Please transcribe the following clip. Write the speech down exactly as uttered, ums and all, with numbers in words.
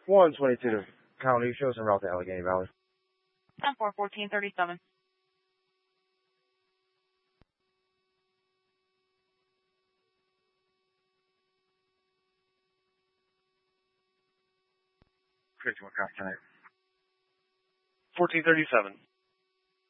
one twenty-two to County, shows en route to Allegheny Valley. ten four, fourteen thirty-seven. fifty-one, copy, ten eight. fourteen thirty-seven.